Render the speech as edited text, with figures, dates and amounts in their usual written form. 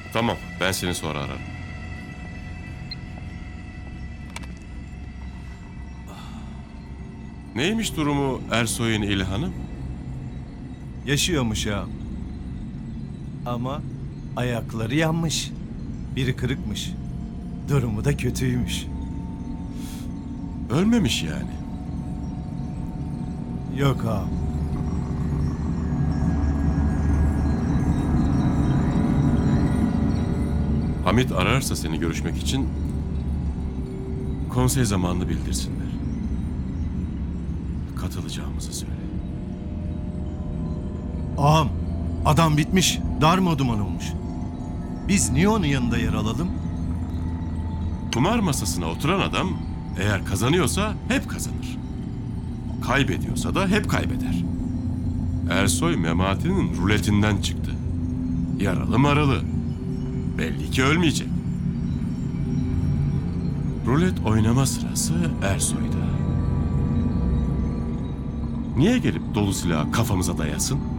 Tamam, ben seni sonra ararım. Neymiş durumu Ersoy'un İlhan'ım? Yaşıyormuş ağam. Ama ayakları yanmış. Biri kırıkmış. Durumu da kötüymüş. Ölmemiş yani. Yok ağam. Hamit ararsa seni görüşmek için konsey zamanını bildirsinler. Katılacağımızı söyle. Ağam, adam bitmiş. Darmaduman olmuş. Biz niye onun yanında yer alalım? Kumar masasına oturan adam eğer kazanıyorsa hep kazanır. Kaybediyorsa da hep kaybeder. Ersoy Memati'nin ruletinden çıktı. Yaralı maralı. Belli ki ölmeyecek. Rulet oynama sırası Ersoy'da. Niye gelip dolu silahı kafamıza dayasın?